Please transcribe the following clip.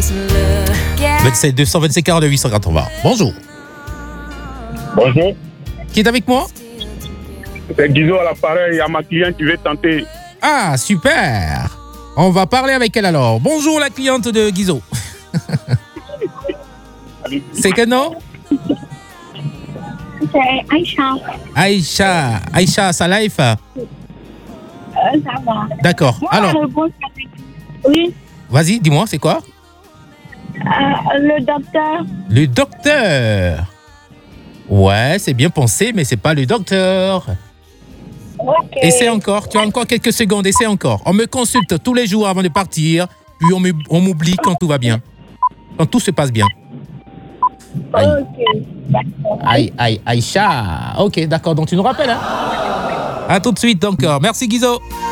27 225 42 880. Bonjour. Bonjour. Qui est avec moi? C'est Guizo à l'appareil. Il y a ma cliente qui veut tenter. Ah, super. On va parler avec elle alors. Bonjour la cliente de Guizo. C'est quel nom? C'est Aïcha. Aïcha, sa life? Ça va. D'accord. Moi, Alors, la réponse avec... Oui, vas-y, dis-moi, c'est quoi? le docteur. Le docteur. Ouais, c'est bien pensé, mais c'est pas le docteur. Ok. Essaie encore, tu as encore quelques secondes, essaie encore. On me consulte tous les jours avant de partir, puis on m'oublie quand tout va bien. Quand tout se passe bien. Aïe. Ok. D'accord. Aïcha. Ok, d'accord, donc tu nous rappelles, hein? À tout de suite, donc. Merci, Guizo.